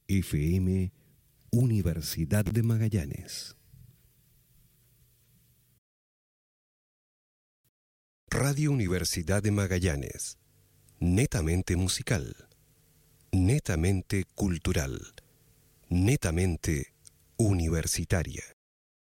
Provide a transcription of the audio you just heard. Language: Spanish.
FM Universidad de Magallanes. Radio Universidad de Magallanes. Netamente musical. Netamente cultural. Netamente universitaria.